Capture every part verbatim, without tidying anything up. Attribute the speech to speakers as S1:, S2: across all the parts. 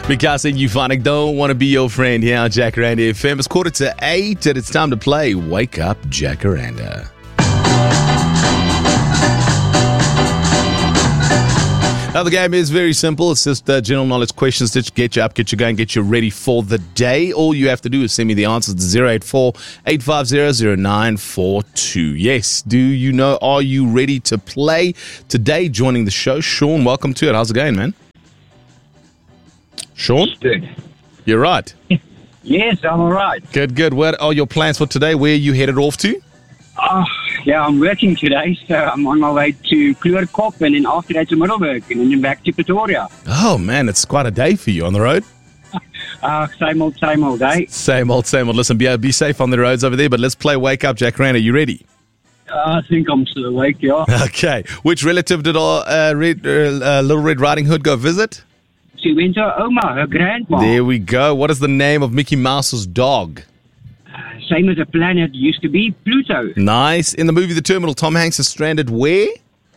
S1: Because you find I don't want to be your friend here on Jacaranda F M. It's quarter to eight and it's time to play Wake Up Jacaranda. Now, the game is very simple. It's just uh, general knowledge questions that get you up, get you going, get you ready for the day. All you have to do is send me the answers to zero eight four, eight five zero, zero nine four two. Yes, do you know, are you ready to play? Today, joining the show, Sean, welcome to it. How's it going, man? Sean?
S2: Good.
S1: You're right.
S2: Yes, I'm all right.
S1: Good, good. What are your plans for today? Where are you headed off to?
S2: Oh, yeah, I'm working today, so I'm on my way to Kleurkop and then after that to Middelburg and then back to Pretoria.
S1: Oh, man, it's quite a day for you on the road.
S2: Uh, same old, same old, eh?
S1: Same old, same old. Listen, be, be safe on the roads over there, but let's play Wake Up Jacaranda. You ready?
S2: Uh, I think I'm still awake, yeah.
S1: Okay. Which relative did our, uh, Red, uh, Little Red Riding Hood go visit?
S2: She went to her Oma, her grandma.
S1: There we go. What is the name of Mickey Mouse's dog?
S2: Uh, same as the planet used to be, Pluto.
S1: Nice. In the movie The Terminal, Tom Hanks is stranded where?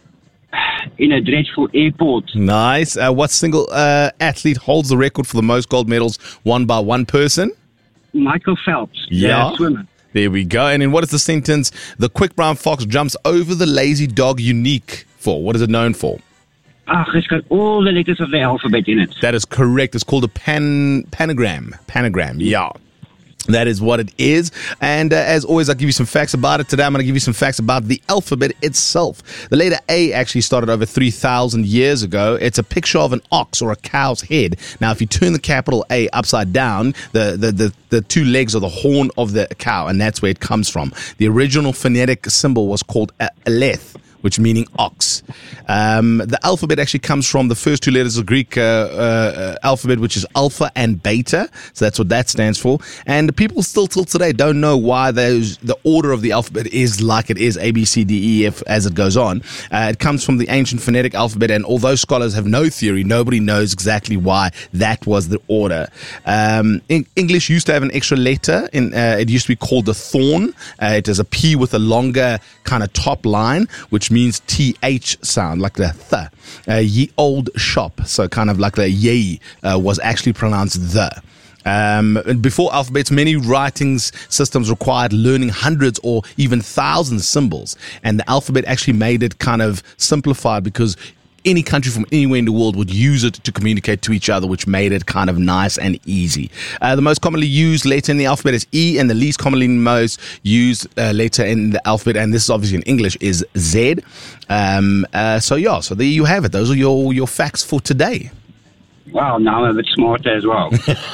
S2: In a dreadful airport.
S1: Nice. Uh, what single uh, athlete holds the record for the most gold medals won by one person?
S2: Michael Phelps,
S1: Yeah.
S2: the swimmer.
S1: There we go. And in what is the sentence, the quick brown fox jumps over the lazy dog unique for? What is it known for?
S2: Ah, it's got all the letters of the alphabet in it.
S1: That is correct. It's called a pan panagram. Panagram, yeah. That is what it is. And uh, as always, I'll give you some facts about it. Today, I'm going to give you some facts about the alphabet itself. The letter A actually started over three thousand years ago. It's a picture of an ox or a cow's head. Now, if you turn the capital A upside down, the, the, the, the two legs are the horn of the cow, and that's where it comes from. The original phonetic symbol was called a- Aleph, which meaning ox. Um, the alphabet actually comes from the first two letters of Greek uh, uh, alphabet, which is alpha and beta. So that's what that stands for. And people still till today don't know why those the order of the alphabet is like it is, A, B, C, D, E, F, as it goes on. Uh, it comes from the ancient phonetic alphabet, and although scholars have no theory, nobody knows exactly why that was the order. Um, in- English used to have an extra letter. In uh, It used to be called the thorn. Uh, it is a P with a longer kind of top line, which means T H sound, like the th. Uh, ye old shop, so kind of like the ye uh, was actually pronounced the. Um, before alphabets, many writings systems required learning hundreds or even thousands symbols, and the alphabet actually made it kind of simplified because any country from anywhere in the world would use it to communicate to each other, which made it kind of nice and easy. Uh, the most commonly used letter in the alphabet is E, and the least commonly most used uh, letter in the alphabet, and this is obviously in English, is Z. Um, uh, so yeah, so there you have it. Those are your, your facts for today.
S2: Wow, now I'm a bit smarter as well.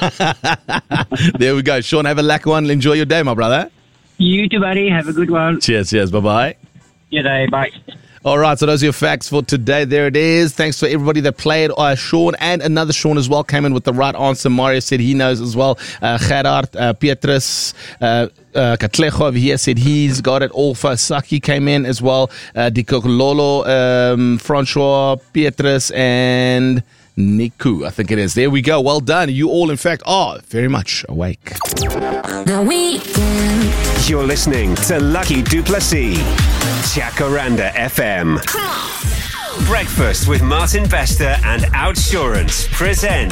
S1: There we go. Sean, have a lucky one. Enjoy your day, my brother.
S2: You too, buddy. Have a good one.
S1: Cheers, cheers. Bye-bye.
S2: Good day. Bye.
S1: All right, so those are your facts for today. There it is. Thanks for everybody that played. Uh, Sean and another Sean as well came in with the right answer. Mario said he knows as well. Uh, Gerard, uh, Petrus, uh, uh, Katlejo over here said he's got it. Alpha Saki came in as well. Uh, Dikokololo, um, Francois, Petrus, and Niku, I think it is. There we go. Well done. You all, in fact, are very much awake.
S3: The weekend.
S4: You're listening to Lucky Duplessis, Jacaranda F M. Breakfast with Martin Bester and Outsurance present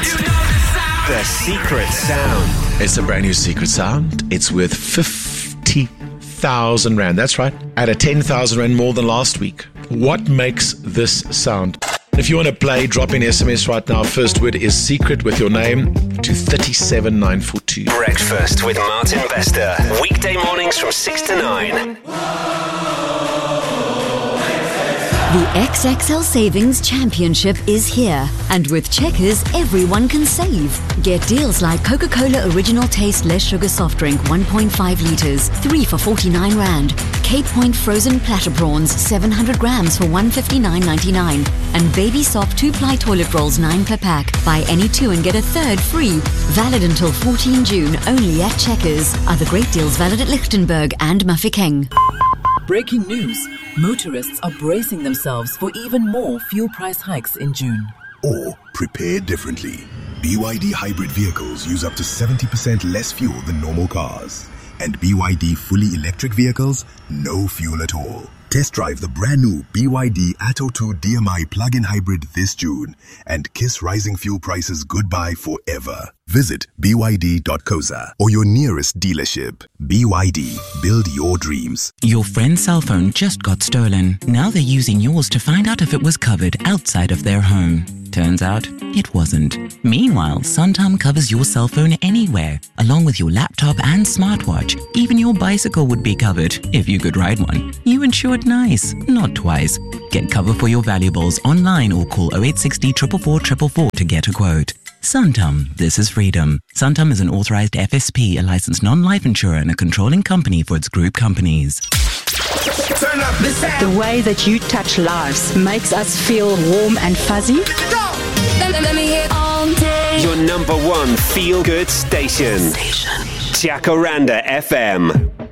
S4: The Secret Sound.
S5: It's a brand new secret sound. It's worth fifty thousand rand. That's right. At a ten thousand rand more than last week. What makes this sound? If you want to play, drop in S M S right now. First word is secret with your name to three seven nine four two.
S4: Breakfast with Martin Bester. Weekday mornings from six to nine.
S3: The X X L Savings Championship is here, and with Checkers, everyone can save. Get deals like Coca-Cola Original Taste Less Sugar Soft Drink one point five litres, three for forty-nine rand. Cape Point Frozen Platter Prawns, seven hundred grams for one hundred fifty-nine ninety-nine. And Baby Sop two-ply toilet rolls, nine per pack. Buy any two and get a third free. Valid until fourteenth June, only at Checkers. Other great deals valid at Lichtenberg and Mafeking.
S6: Breaking news. Motorists are bracing themselves for even more fuel price hikes in June.
S7: Or prepare differently. B Y D hybrid vehicles use up to seventy percent less fuel than normal cars. And B Y D fully electric vehicles, no fuel at all. Test drive the brand new B Y D Atto two D M I plug-in hybrid this June and kiss rising fuel prices goodbye forever. Visit b y d dot co za or your nearest dealership. B Y D, build your dreams.
S8: Your friend's cell phone just got stolen. Now they're using yours to find out if it was covered outside of their home. Turns out, it wasn't. Meanwhile, Santam covers your cell phone anywhere, along with your laptop and smartwatch. Even your bicycle would be covered, if you could ride one. You insured nice, not twice. Get cover for your valuables online or call oh eight six oh four four four four four to get a quote. Santam, this is freedom. Santam is an authorized F S P, a licensed non-life insurer and a controlling company for its group companies.
S9: Turn up the sound. The way that you touch lives makes us feel warm and fuzzy.
S4: Let, let me hear all day. Your number one feel-good station. station. Jacaranda F M.